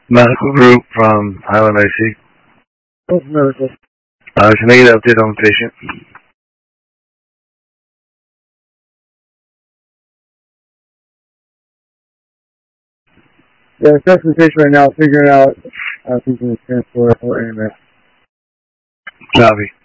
Medical group from Highland IC. What's medical? Can I get an update on the patient? Yeah, assessing the patient right now, figuring out if he can transport or AMS. Copy.